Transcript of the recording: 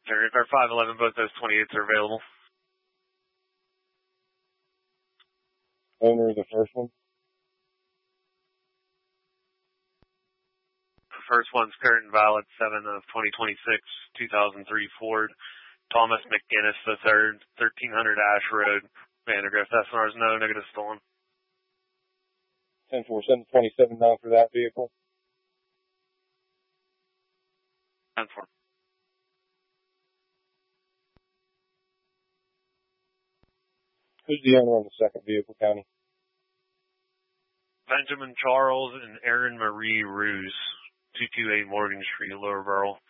sir. Our 511, both those 28s are available. Owner of the first one? The first one's current and valid 7 of 2026, 2003 Ford. Thomas McGinnis III, 1300 Ash Road, Vandergrift. SNR's no, negative stolen. 10-4, 727 down for that vehicle. 10-4. Who's the owner on the second vehicle, County? Benjamin Charles and Erin Marie Ruse, 228 Morgan Street, Lower Burrell.